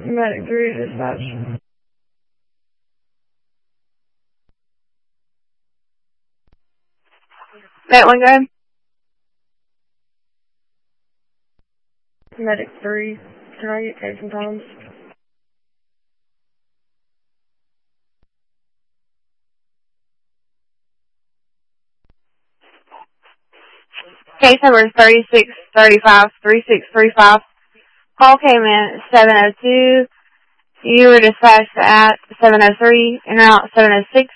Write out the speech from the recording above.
Medic 3 dispatch. That one good? Medic 3, can I get Jason Thomas? Case number 3635. Call came in at 7:02. You were dispatched at 7:03 and out 7:06.